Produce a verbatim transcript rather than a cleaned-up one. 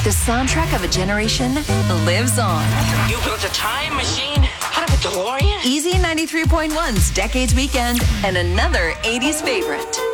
The soundtrack of a generation lives on. You built a time machine out of a DeLorean? Easy ninety-three point one's Decades Weekend and another eighties favorite.